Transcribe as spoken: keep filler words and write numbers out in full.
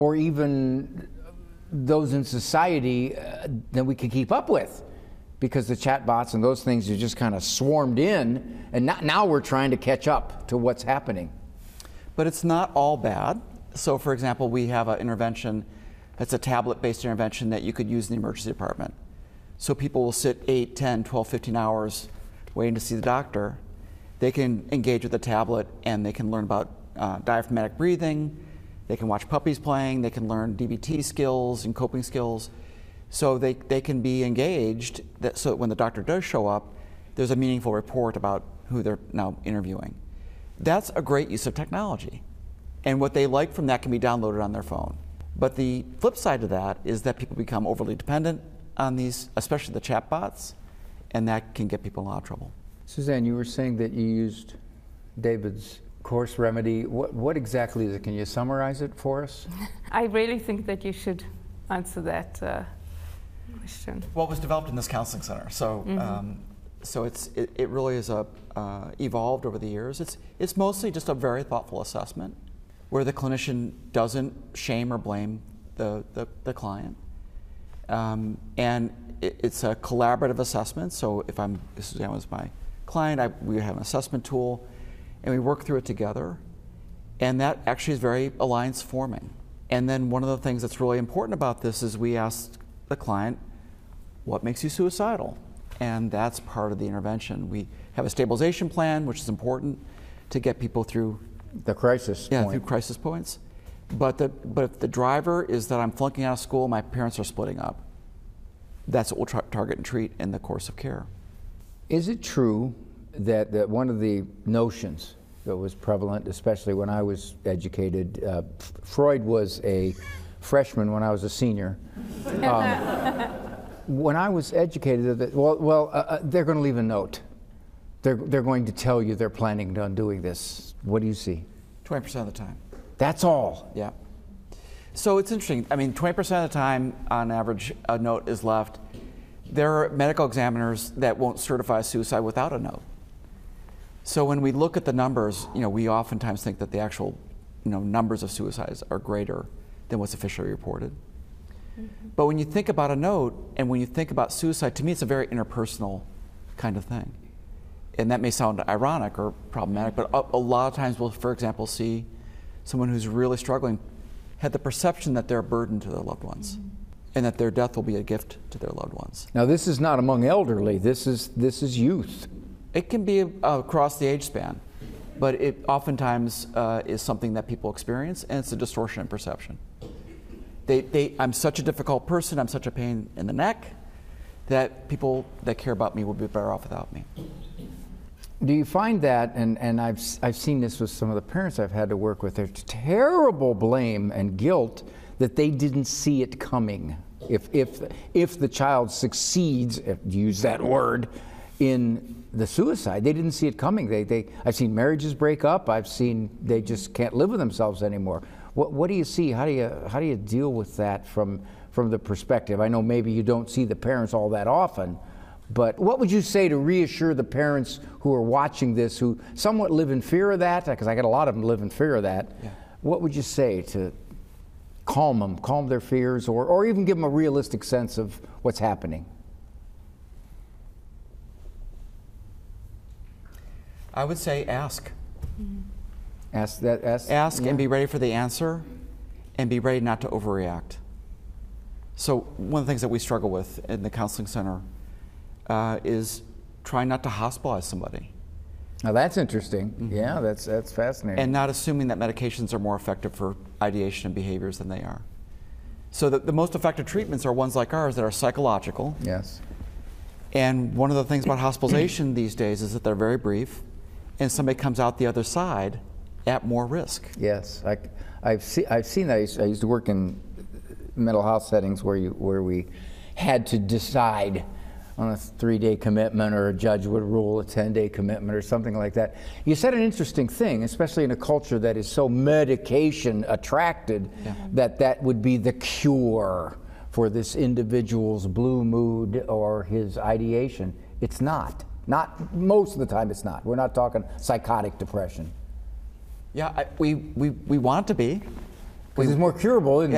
or even those in society uh, that we can keep up with, because the chatbots and those things are just kind of swarmed in, and not, now we're trying to catch up to what's happening. But it's not all bad. So for example, we have an intervention that's a tablet-based intervention that you could use in the emergency department. So people will sit eight, ten, twelve, fifteen hours waiting to see the doctor. They can engage with the tablet and they can learn about uh, diaphragmatic breathing. They can watch puppies playing. They can learn D B T skills and coping skills. So they, they can be engaged that, so that when the doctor does show up, there's a meaningful report about who they're now interviewing. That's a great use of technology. And what they like from that can be downloaded on their phone. But the flip side of that is that people become overly dependent on these, especially the chatbots, and that can get people in a lot of trouble. Suzanne, you were saying that you used David's course remedy. What, what exactly is it? Can you summarize it for us? I really think that you should answer that uh, question. Well, it was developed in this counseling center, so mm-hmm. um, so it's it, it really is a uh, evolved over the years. It's it's mostly just a very thoughtful assessment, where the clinician doesn't shame or blame the the, the client, um, and it, it's a collaborative assessment. So if I'm Suzanne was my client, I, we have an assessment tool, and we work through it together, and that actually is very alliance forming. And then one of the things that's really important about this is we ask the client, what makes you suicidal? And that's part of the intervention. We have a stabilization plan, which is important to get people through the crisis yeah, point. through crisis points. But the but if the driver is that I'm flunking out of school, my parents are splitting up, that's what we'll tra- target and treat in the course of care. Is it true that, that one of the notions that was prevalent, especially when I was educated, uh, Freud was a freshman when I was a senior. Um, when I was educated, that, well, well uh, they're going to leave a note. They're, they're going to tell you they're planning on doing this. What do you see? twenty percent of the time. That's all? Yeah. So it's interesting. I mean, twenty percent of the time, on average, a note is left. There are medical examiners that won't certify suicide without a note. So when we look at the numbers, you know, we oftentimes think that the actual, you know, numbers of suicides are greater than what's officially reported. Mm-hmm. But when you think about a note, and when you think about suicide, to me it's a very interpersonal kind of thing. And that may sound ironic or problematic, but a, a lot of times we'll, for example, see someone who's really struggling had the perception that they're a burden to their loved ones, mm-hmm. and that their death will be a gift to their loved ones. Now this is not among elderly, this is, this is youth. It can be uh, across the age span, but it oftentimes uh, is something that people experience, and it's a distortion in perception. They, they, I'm such a difficult person, I'm such a pain in the neck, that people that care about me will be better off without me. Do you find that, and, and I've, I've seen this with some of the parents I've had to work with, there's terrible blame and guilt that they didn't see it coming. If, if, if the child succeeds, if you use that word, in the suicide, they didn't see it coming. They, they, I've seen marriages break up. I've seen they just can't live with themselves anymore. What, what do you see? How do you, how do you deal with that from, from the perspective? I know maybe you don't see the parents all that often, but what would you say to reassure the parents who are watching this, who somewhat live in fear of that? Because I got a lot of them live in fear of that. Yeah. What would you say to calm them, calm their fears, or, or even give them a realistic sense of what's happening? I would say ask. Mm-hmm. Ask that. Ask, ask yeah. and be ready for the answer, and be ready not to overreact. So one of the things that we struggle with in the counseling center uh, is trying not to hospitalize somebody. Now that's interesting. Mm-hmm. Yeah, that's that's fascinating. And not assuming that medications are more effective for ideation and behaviors than they are. So the, the most effective treatments are ones like ours that are psychological. Yes. And one of the things about hospitalization these days is that they're very brief, and somebody comes out the other side at more risk. Yes, I, I've, see, I've seen that. I used, I used to work in mental health settings where, you, where we had to decide on a three-day commitment, or a judge would rule a ten-day commitment or something like that. You said an interesting thing, especially in a culture that is so medication attracted, yeah. that that would be the cure for this individual's blue mood or his ideation. It's not. Not most of the time it's not. We're not talking psychotic depression. Yeah, I, we, we, we want to be. Because it's more curable, isn't yeah,